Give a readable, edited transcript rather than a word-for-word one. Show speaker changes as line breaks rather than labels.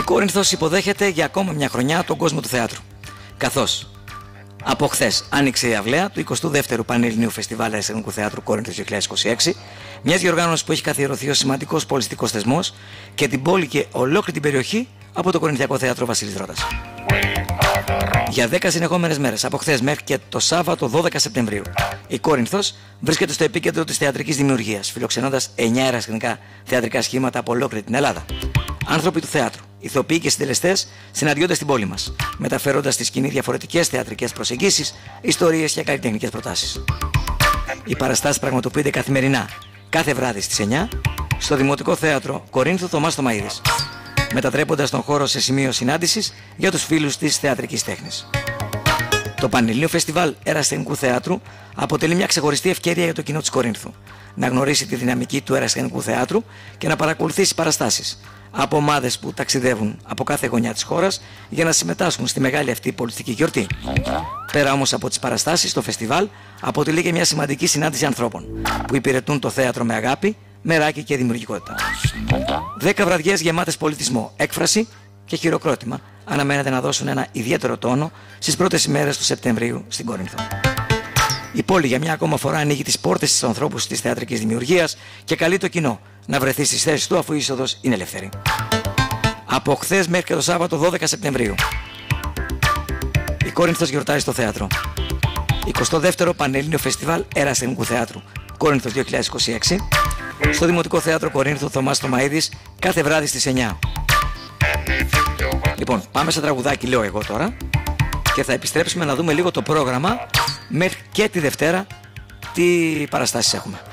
Κόρινθος υποδέχεται για ακόμα μια χρονιά τον κόσμο του θεάτρου. Καθώς από χθες άνοιξε η αυλαία του 22ου Πανελληνίου Φεστιβάλ Αεραστεχνικού Θεάτρου Κόρινθος 2026, μιας διοργάνωσης που έχει καθιερωθεί ως σημαντικός πολιστικός θεσμός και την πόλη και ολόκληρη την περιοχή από το Κορινθιακό Θέατρο Βασίλης Δρότας. Για 10 συνεχόμενες μέρες, από χθες μέχρι και το Σάββατο 12 Σεπτεμβρίου, η Κόρινθος βρίσκεται στο επίκεντρο της θεατρικής δημιουργίας, φιλοξενώντας 9 αεραστεχνικά θεατρικά σχήματα από ολόκληρη την Ελλάδα. Άνθρωποι του θεάτρου, ηθοποιοί και συντελεστές συναντιόνται στην πόλη μας, μεταφέροντας στη σκηνή διαφορετικές θεατρικές προσεγγίσεις, ιστορίες και καλλιτεχνικές προτάσεις. Οι παραστάσεις πραγματοποιούνται καθημερινά, κάθε βράδυ στις 9, στο Δημοτικό Θέατρο Κορίνθου Θωμάς Θωμαΐδης, μετατρέποντας τον χώρο σε σημείο συνάντησης για τους φίλους της θεατρικής τέχνης. Το Πανελληνίο Φεστιβάλ Αεραστεχνικού Θεάτρου αποτελεί μια ξεχωριστή ευκαιρία για το κοινό της Κορίνθου να γνωρίσει τη δυναμική του αεραστεχνικού θεάτρου και να παρακολουθήσει παραστάσεις από ομάδες που ταξιδεύουν από κάθε γωνιά της χώρας για να συμμετάσχουν στη μεγάλη αυτή πολιτική γιορτή. Πέρα όμως από τις παραστάσεις, το φεστιβάλ αποτελεί και μια σημαντική συνάντηση ανθρώπων που υπηρετούν το θέατρο με αγάπη, μεράκι και δημιουργικότητα. 10 βραδιές γεμάτες πολιτισμό, έκφραση και χειροκρότημα αναμένεται να δώσουν ένα ιδιαίτερο τόνο στις πρώτες ημέρες του Σεπτεμβρίου στην Κόρινθο. Η πόλη για μια ακόμα φορά ανοίγει τις πόρτες στους ανθρώπους της θεατρικής δημιουργίας και καλεί το κοινό να βρεθεί στις θέσεις του αφού η είσοδος είναι ελεύθερη. Από χθες μέχρι και το Σάββατο 12 Σεπτεμβρίου η Κόρινθος γιορτάζει στο θέατρο. 22ο Πανελλήνιο Φεστιβάλ Αεραστεχνικού Θεάτρου Κόρινθος 2026 στο Δημοτικό Θέατρο Κορίνθου Θωμάς Θωμαΐδης κάθε βράδυ στις 9. Λοιπόν, πάμε σε τραγουδάκι, λέω εγώ τώρα, και θα επιστρέψουμε να δούμε λίγο το πρόγραμμα μέχρι και τη Δευτέρα τι παραστάσεις έχουμε.